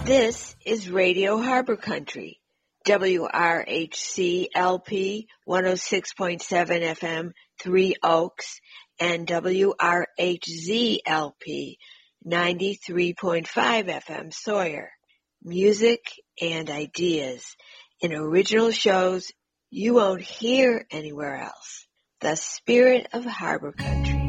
This is Radio Harbor Country, WRHC-LP 106.7 FM, Three Oaks, and WRHZ-LP 93.5 FM, Sawyer. Music and ideas in original shows you won't hear anywhere else. The spirit of Harbor Country.